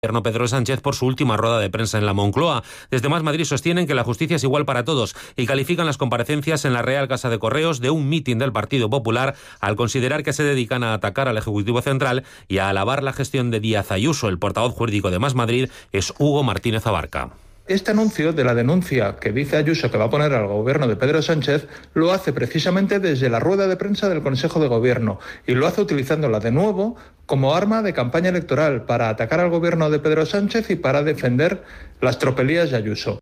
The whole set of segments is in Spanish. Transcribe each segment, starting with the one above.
Gobierno Pedro Sánchez por su última rueda de prensa en la Moncloa. Desde Más Madrid sostienen que la justicia es igual para todos y califican las comparecencias en la Real Casa de Correos de un mitin del Partido Popular al considerar que se dedican a atacar al Ejecutivo Central y a alabar la gestión de Díaz Ayuso. El portavoz jurídico de Más Madrid es Hugo Martínez Abarca. Este anuncio de la denuncia que dice Ayuso que va a poner al gobierno de Pedro Sánchez lo hace precisamente desde la rueda de prensa del Consejo de Gobierno y lo hace utilizándola de nuevo como arma de campaña electoral para atacar al gobierno de Pedro Sánchez y para defender las tropelías de Ayuso.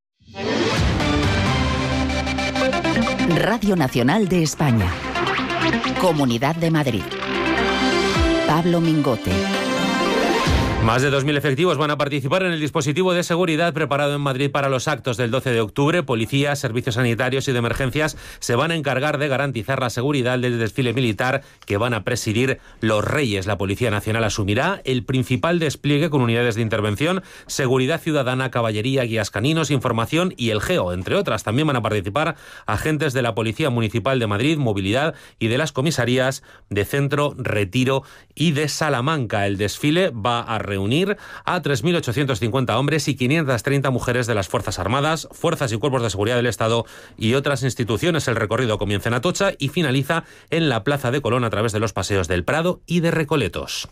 Radio Nacional de España. Comunidad de Madrid. Pablo Mingote. Más de 2.000 efectivos van a participar en el dispositivo de seguridad preparado en Madrid para los actos del 12 de octubre. Policías, servicios sanitarios y de emergencias se van a encargar de garantizar la seguridad del desfile militar que van a presidir los Reyes. La Policía Nacional asumirá el principal despliegue con unidades de intervención, seguridad ciudadana, caballería, guías caninos, información y el GEO, entre otras. También van a participar agentes de la Policía Municipal de Madrid, Movilidad y de las comisarías de Centro, Retiro y de Salamanca. El desfile va a reunir a 3.850 hombres y 530 mujeres de las Fuerzas Armadas, Fuerzas y Cuerpos de Seguridad del Estado y otras instituciones. El recorrido comienza en Atocha y finaliza en la Plaza de Colón a través de los paseos del Prado y de Recoletos.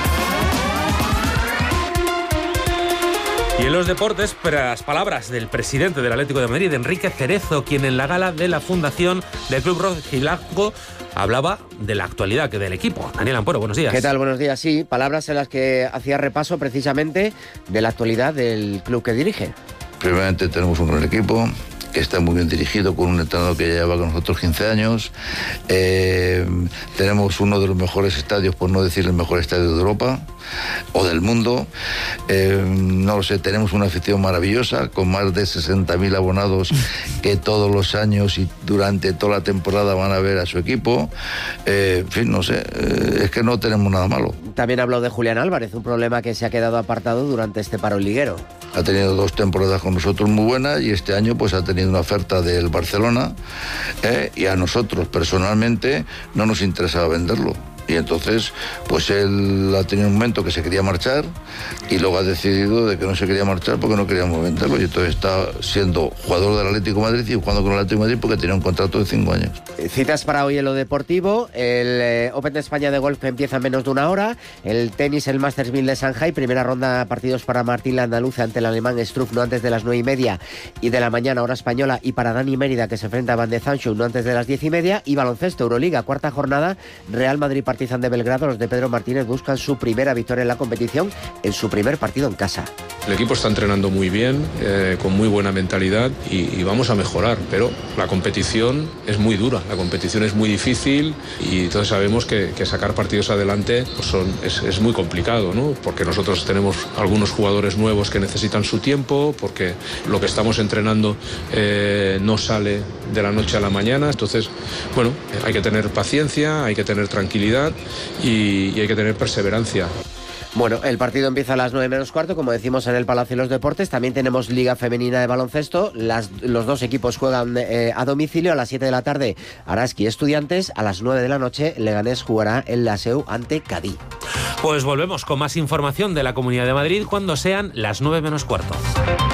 Y en los deportes, las palabras del presidente del Atlético de Madrid, Enrique Cerezo, quien en la gala de la fundación del Club Rojiblanco hablaba de la actualidad del equipo. Daniel Ampuero, buenos días. ¿Qué tal? Buenos días. Sí, palabras en las que hacía repaso precisamente de la actualidad del club que dirige. Primeramente tenemos un gran equipo que está muy bien dirigido, con un entrenador que ya lleva con nosotros 15 años. Tenemos uno de los mejores estadios, por no decir el mejor estadio de Europa o del mundo. No lo sé, tenemos una afición maravillosa, con más de 60.000 abonados que todos los años y durante toda la temporada van a ver a su equipo. En fin, no sé, es que no tenemos nada malo. También habló de Julián Álvarez, un problema que se ha quedado apartado durante este paro liguero. Ha tenido 2 temporadas con nosotros muy buenas y este año pues ha tenido una oferta del Barcelona y a nosotros personalmente no nos interesaba venderlo. Y entonces, pues él ha tenido un momento que se quería marchar y luego ha decidido de que no se quería marchar porque no queríamos venderlo. Y entonces está siendo jugador del Atlético de Madrid y jugando con el Atlético de Madrid porque tenía un contrato de 5 años. Citas para hoy en lo deportivo. El Open de España de golf que empieza en menos de una hora. El tenis, el Masters 1000 de Shanghai. Primera ronda, partidos para Martín Landaluce ante el alemán Struff, no antes de las 9:30 y de la mañana, hora española. Y para Dani Mérida, que se enfrenta a Van de Zandt, no antes de las 10:30. Y baloncesto, Euroliga, cuarta jornada. Real Madrid Partizan de Belgrado. Los de Pedro Martínez buscan su primera victoria en la competición en su primer partido en casa. El equipo está entrenando muy bien, con muy buena mentalidad y vamos a mejorar, pero la competición es muy dura, la competición es muy difícil y todos sabemos que sacar partidos adelante pues es muy complicado, ¿no? Porque nosotros tenemos algunos jugadores nuevos que necesitan su tiempo, porque lo que estamos entrenando no sale de la noche a la mañana. Entonces, bueno, hay que tener paciencia, hay que tener tranquilidad y hay que tener perseverancia. Bueno, el partido empieza a las 9:45, como decimos, en el Palacio de los Deportes. También tenemos Liga Femenina de Baloncesto. Los dos equipos juegan a domicilio. A las 7 de la tarde, Araski Estudiantes. A las 9 de la noche, Leganés jugará en la SEU ante Cadí. Pues volvemos con más información de la Comunidad de Madrid cuando sean las 9:15.